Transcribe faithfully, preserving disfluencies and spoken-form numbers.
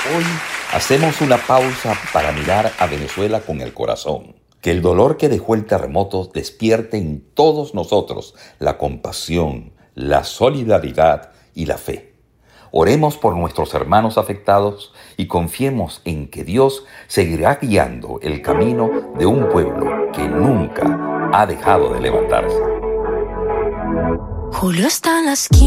Hoy hacemos una pausa para mirar a Venezuela con el corazón. Que el dolor que dejó el terremoto despierte en todos nosotros la compasión, la solidaridad y la fe. Oremos por nuestros hermanos afectados y confiemos en que Dios seguirá guiando el camino de un pueblo que nunca ha dejado de levantarse. Julio está en la esquina.